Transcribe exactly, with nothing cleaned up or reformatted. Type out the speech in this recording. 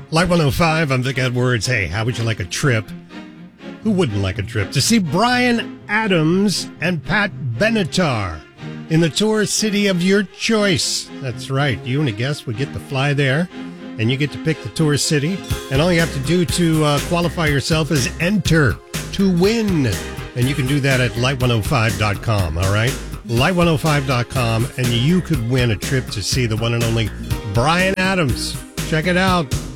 Light one oh five, I'm Vic Edwards. Hey, how would you like a trip? Who wouldn't like a trip to see Bryan Adams and Pat Benatar in the tourist city of your choice? That's right. You and a guest would get to fly there, and you get to pick the tourist city. And all you have to do to uh, qualify yourself is enter to win. And you can do that at light one oh five dot com, all right? light one oh five dot com, and you could win a trip to see the one and only Bryan Adams. Check it out.